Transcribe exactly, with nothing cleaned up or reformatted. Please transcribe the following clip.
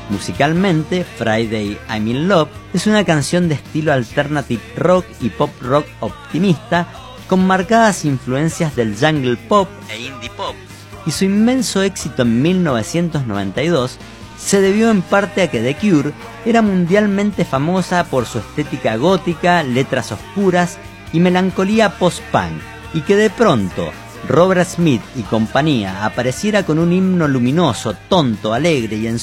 Musicalmente, Friday I'm in Love es una canción de estilo alternative rock y pop rock optimista con marcadas influencias del jungle pop e indie pop, y su inmenso éxito en mil novecientos noventa y dos se debió en parte a que The Cure era mundialmente famosa por su estética gótica, letras oscuras y melancolía post-punk, y que de pronto Robert Smith y compañía apareciera con un himno luminoso, tonto, alegre y en